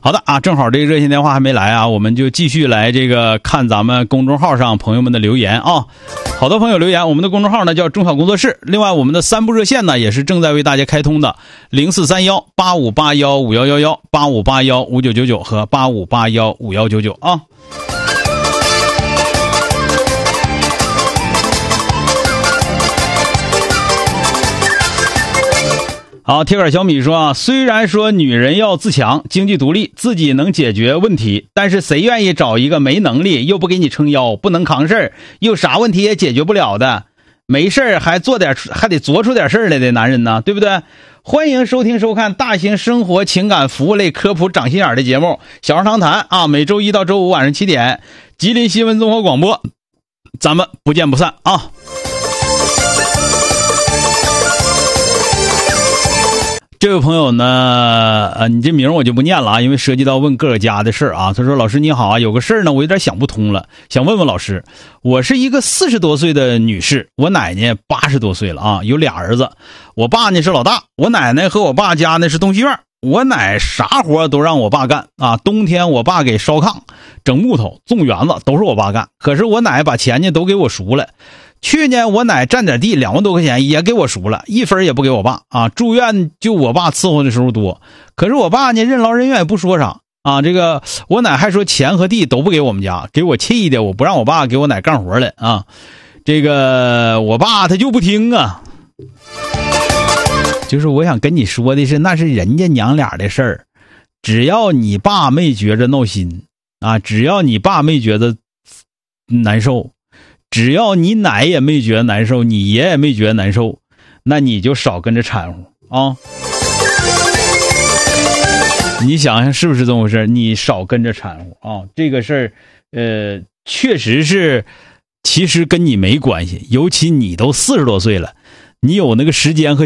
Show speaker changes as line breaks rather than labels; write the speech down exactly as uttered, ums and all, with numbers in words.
好的啊，正好这个热线电话还没来啊，我们就继续来这个看咱们公众号上朋友们的留言啊。好多朋友留言，我们的公众号呢叫中小工作室，另外我们的三部热线呢也是正在为大家开通的，零四三幺八五八幺五幺幺幺、八五八幺五九九九和八五八幺五幺九九啊。好，铁杆小米说啊，虽然说女人要自强、经济独立，自己能解决问题，但是谁愿意找一个没能力又不给你撑腰、不能扛事儿、又啥问题也解决不了的，没事儿还做点还得做出点事儿来的男人呢？对不对？欢迎收听收看大型生活情感服务类科普长心眼的节目《小声长谈》啊，每周一到周五晚上七点，吉林新闻综合广播，咱们不见不散啊！这位朋友呢，呃，你这名我就不念了啊，因为涉及到问个家的事儿啊。他说：“老师你好啊，有个事儿呢，我有点想不通了，想问问老师。我是一个四十多岁的女士，我奶奶八十多岁了啊，有俩儿子，我爸呢是老大，我奶奶和我爸家呢是东西院。我奶啥活都让我爸干啊，冬天我爸给烧炕、整木头、种园子都是我爸干，可是我奶把钱呢都给我赎了。”去年我奶占点地两万多块钱也给我赎了，一分也不给我爸啊，住院就我爸伺候的时候多，可是我爸呢任劳任怨也不说啥啊。这个我奶还说钱和地都不给我们家，给我气的，我不让我爸给我奶干活了啊。这个我爸他就不听啊。就是我想跟你说的是，那是人家娘俩的事儿，只要你爸没觉着闹心啊，只要你爸没觉得难受，只要你奶也没觉得难受，你爷也没觉得难受，那你就少跟着掺和啊！你想想是不是这么回事？你少跟着掺和啊！这个事儿，呃，确实是，其实跟你没关系，尤其你都四十多岁了，你有那个时间和